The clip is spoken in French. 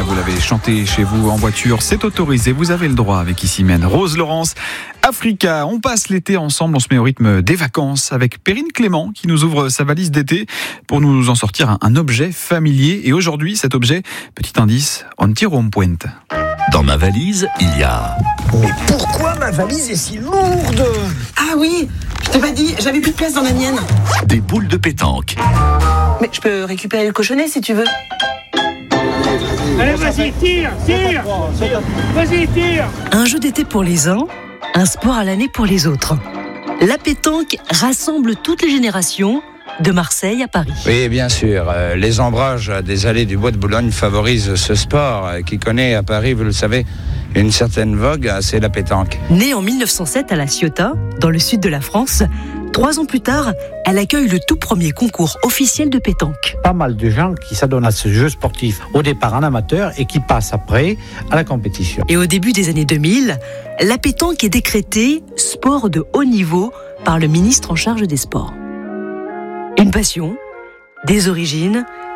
vous l'avez chanté chez vous en voiture, c'est autorisé, vous avez le droit avec Ici Mène. Rose Laurence, Africa, on passe l'été ensemble, on se met au rythme des vacances avec Perrine Clément qui nous ouvre sa valise d'été pour nous en sortir un objet familier. Et aujourd'hui, cet objet, petit indice, on tire un point. Dans ma valise, il y a... Mais pourquoi ma valise est si lourde ? Ah oui, je t'ai pas dit, j'avais plus de place dans la mienne. Des boules de pétanque. Mais je peux récupérer le cochonnet si tu veux. Allez, vas-y, tire. Vas-y, tire. Un jeu d'été pour les uns, un sport à l'année pour les autres. La pétanque rassemble toutes les générations, de Marseille à Paris. Oui, bien sûr. Les ombrages des allées du Bois de Boulogne favorisent ce sport qui connaît à Paris, vous le savez, une certaine vogue, c'est la pétanque. Née en 1907 à La Ciotat, dans le sud de la France, 3 ans plus tard, elle accueille le tout premier concours officiel de pétanque. Pas mal de gens qui s'adonnent à ce jeu sportif au départ en amateur et qui passent après à la compétition. Et au début des années 2000, la pétanque est décrétée sport de haut niveau par le ministre en charge des sports. Une passion, des origines